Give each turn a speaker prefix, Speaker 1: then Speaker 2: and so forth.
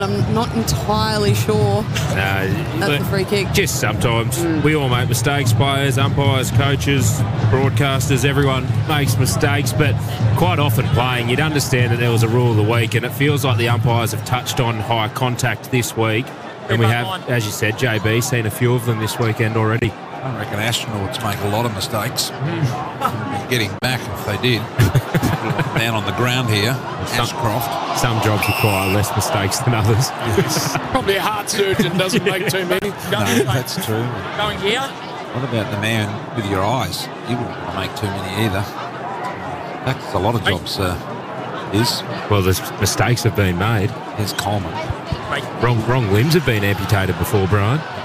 Speaker 1: I'm not entirely sure that's the free kick.
Speaker 2: Just sometimes. We all make mistakes, players, umpires, coaches, broadcasters, everyone makes mistakes, but quite often playing, you'd understand that there was a rule of the week, and it feels like the umpires have touched on high contact this week, and we have, as you said, JB, seen a few of them this weekend already.
Speaker 3: I reckon astronauts make a lot of mistakes. Getting back if they did. Down on the ground here, Ashcroft.
Speaker 2: Some jobs require less mistakes than others.
Speaker 3: Yes.
Speaker 4: Probably a heart surgeon doesn't make too many.
Speaker 3: No, that's true.
Speaker 4: Going here.
Speaker 3: What about the man with your eyes? He wouldn't make too many either. That's a lot of jobs,
Speaker 2: Well, the mistakes have been made.
Speaker 3: Here's Coleman.
Speaker 2: Wrong limbs have been amputated before, Brian.